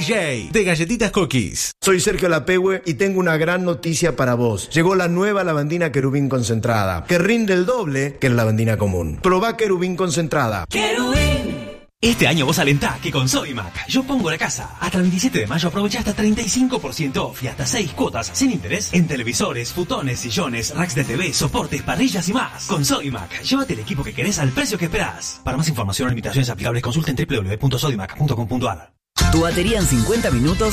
DJ de Galletitas Cookies. Soy Sergio Lapehue y tengo una gran noticia para vos. Llegó la nueva lavandina Querubín concentrada, que rinde el doble que la lavandina común. Probá Querubín concentrada. ¡Querubín! Este año vos alentá que con Sodimac yo pongo la casa. Hasta el 27 de mayo aprovecha hasta 35% off y hasta 6 cuotas sin interés en televisores, futones, sillones, racks de TV, soportes, parrillas y más. Con Sodimac, llévate el equipo que querés al precio que esperás. Para más información o limitaciones aplicables consulten www.sodimac.com.ar. Tu batería en 50 minutos